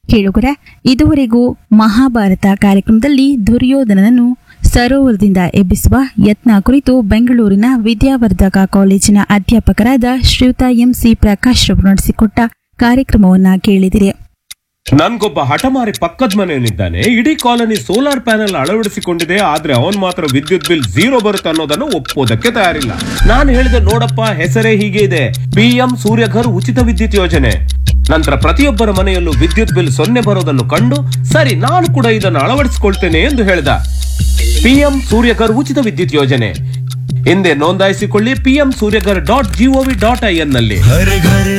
ಕೇಳುಗರೆ, ಇದುವರೆಗೂ ಮಹಾಭಾರತ ಕಾರ್ಯಕ್ರಮದಲ್ಲಿ ದುರ್ಯೋಧನನನ್ನು ಸರೋವರದಿಂದ ಎಬ್ಬಿಸುವ ಯತ್ನ ಕುರಿತು ಬೆಂಗಳೂರಿನ ವಿದ್ಯಾವರ್ಧಕ ಕಾಲೇಜಿನ ಅಧ್ಯಾಪಕರಾದ ಶ್ರೀಯುತ ಎಂಸಿ ಪ್ರಕಾಶ್ ರವರು ನಡೆಸಿಕೊಟ್ಟ ಕಾರ್ಯಕ್ರಮವನ್ನ ಕೇಳಿದಿರಿ. ನನ್ಗೊಬ್ಬ ಹಠಮಾರಿ ಪಕ್ಕದ ಮನೆಯವನಿದ್ದಾನೆ. ಇಡೀ ಕಾಲನಿ ಸೋಲಾರ್ ಪ್ಯಾನೆಲ್ ಅಳವಡಿಸಿಕೊಂಡಿದೆ, ಆದ್ರೆ ಅವನ್ ಮಾತ್ರ ವಿದ್ಯುತ್ ಬಿಲ್ 0 ಬರುತ್ತೆ ಅನ್ನೋದನ್ನು ಒಪ್ಪೋದಕ್ಕೆ ತಯಾರಿಲ್ಲ. ನಾನು ಹೇಳಿದೆ, ನೋಡಪ್ಪ, ಹೆಸರೇ ಹೀಗೆ ಇದೆ, PM ಸೂರ್ಯಘರ್ ಉಚಿತ ವಿದ್ಯುತ್ ಯೋಜನೆ. ನಂತರ ಪ್ರತಿಯೊಬ್ಬರ ಮನೆಯಲ್ಲೂ ವಿದ್ಯುತ್ ಬಿಲ್ 0 ಬರೋದನ್ನು ಕಂಡು, ಸರಿ ನಾನು ಕೂಡ ಇದನ್ನು ಅಳವಡಿಸಿಕೊಳ್ತೇನೆ ಎಂದು ಹೇಳಿದ. PM ಸೂರ್ಯಘರ್ ಉಚಿತ ವಿದ್ಯುತ್ ಯೋಜನೆ ಹಿಂದೆ ನೋಂದಾಯಿಸಿಕೊಳ್ಳಿ. PM suryaghar.gov.in ನಲ್ಲಿ.